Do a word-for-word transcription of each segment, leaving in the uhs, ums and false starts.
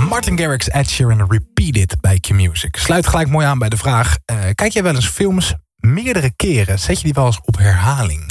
Martin Garrix, Ed Sheeran, Repeat It bij Q-Music. Sluit gelijk mooi aan bij de vraag. Uh, kijk jij wel eens films meerdere keren? Zet je die wel eens op herhaling?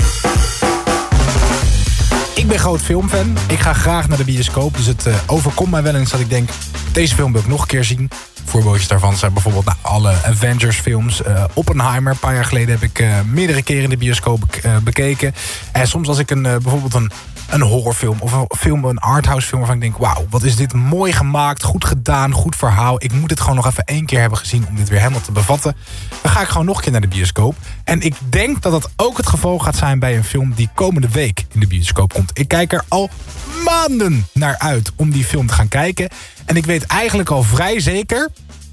Ik ben groot filmfan. Ik ga graag naar de bioscoop. Dus het uh, overkomt mij wel eens dat ik denk... deze film wil ik nog een keer zien. Voorbeeldjes daarvan zijn bijvoorbeeld nou, alle Avengers films. Uh, Oppenheimer, een paar jaar geleden heb ik uh, meerdere keren in de bioscoop uh, bekeken. En soms als ik een, uh, bijvoorbeeld een, een horrorfilm of een film, een arthouse film... waarvan ik denk, wauw, wat is dit mooi gemaakt, goed gedaan, goed verhaal. Ik moet het gewoon nog even één keer hebben gezien om dit weer helemaal te bevatten. Dan ga ik gewoon nog een keer naar de bioscoop. En ik denk dat dat ook het geval gaat zijn bij een film die komende week in de bioscoop komt. Ik kijk er al maanden naar uit om die film te gaan kijken. En ik weet eigenlijk al vrij zeker...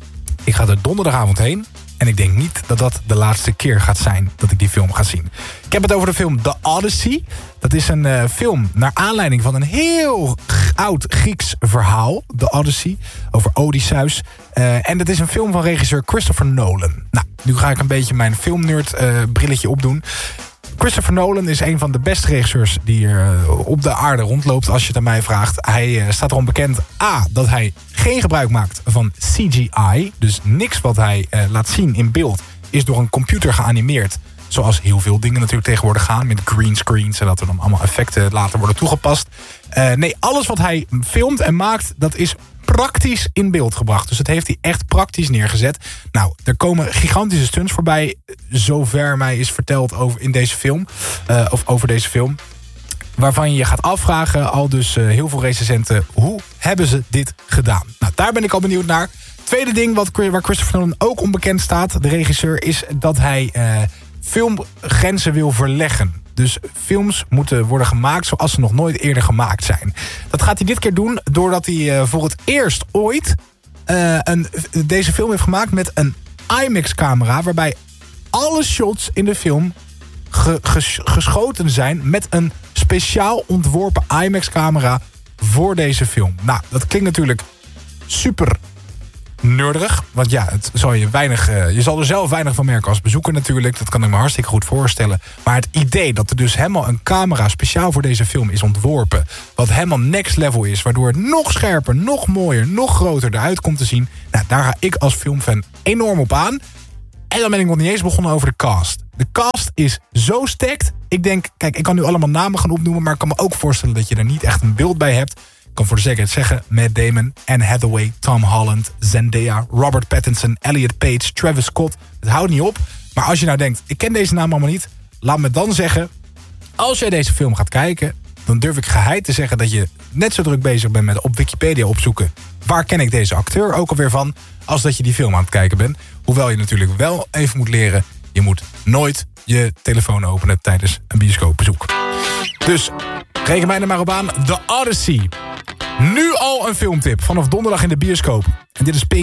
ik ga er donderdagavond heen. En ik denk niet dat dat de laatste keer gaat zijn dat ik die film ga zien. Ik heb het over de film The Odyssey. Dat is een uh, film naar aanleiding van een heel oud Grieks verhaal. The Odyssey, over Odysseus. Uh, en dat is een film van regisseur Christopher Nolan. Nou, nu ga ik een beetje mijn filmnerd uh, brilletje opdoen. Christopher Nolan is een van de beste regisseurs die er op de aarde rondloopt, als je het aan mij vraagt. Hij staat erom bekend, A, dat hij geen gebruik maakt van C G I. Dus niks wat hij uh, laat zien in beeld is door een computer geanimeerd. Zoals heel veel dingen natuurlijk tegenwoordig gaan, met greenscreens en dat er dan allemaal effecten later worden toegepast. Uh, nee, alles wat hij filmt en maakt, dat is praktisch in beeld gebracht. Dus dat heeft hij echt praktisch neergezet. Nou, er komen gigantische stunts voorbij, zover mij is verteld over in deze film. Uh, of over deze film. Waarvan je je gaat afvragen, al dus uh, heel veel recensenten, hoe hebben ze dit gedaan? Nou, daar ben ik al benieuwd naar. Tweede ding wat, waar Christopher Nolan ook onbekend staat, de regisseur, is dat hij uh, filmgrenzen wil verleggen. Dus films moeten worden gemaakt zoals ze nog nooit eerder gemaakt zijn. Dat gaat hij dit keer doen doordat hij uh, voor het eerst ooit uh, een, deze film heeft gemaakt met een IMAX-camera... waarbij alle shots in de film ge, ges, geschoten zijn met een speciaal ontworpen IMAX-camera voor deze film. Nou, dat klinkt natuurlijk super nerdig, want ja, het zal je, weinig, uh, je zal er zelf weinig van merken als bezoeker natuurlijk. Dat kan ik me hartstikke goed voorstellen. Maar het idee dat er dus helemaal een camera speciaal voor deze film is ontworpen, wat helemaal next level is, waardoor het nog scherper, nog mooier, nog groter eruit komt te zien. Nou, daar ga ik als filmfan enorm op aan. En dan ben ik nog niet eens begonnen over de cast. De cast is zo stacked. Ik denk, kijk, ik kan nu allemaal namen gaan opnoemen, maar ik kan me ook voorstellen dat je er niet echt een beeld bij hebt. Ik kan voor de zekerheid zeggen, Matt Damon, Anne Hathaway, Tom Holland, Zendaya, Robert Pattinson, Elliot Page, Travis Scott. Het houdt niet op. Maar als je nou denkt, ik ken deze naam allemaal niet, laat me dan zeggen, als jij deze film gaat kijken, dan durf ik geheid te zeggen dat je net zo druk bezig bent met op Wikipedia opzoeken, waar ken ik deze acteur ook alweer van, als dat je die film aan het kijken bent. Hoewel je natuurlijk wel even moet leren, je moet nooit je telefoon openen tijdens een bioscoopbezoek. Dus reken mij er maar op aan. The Odyssey. Nu al een filmtip vanaf donderdag in de bioscoop. En dit is Pink.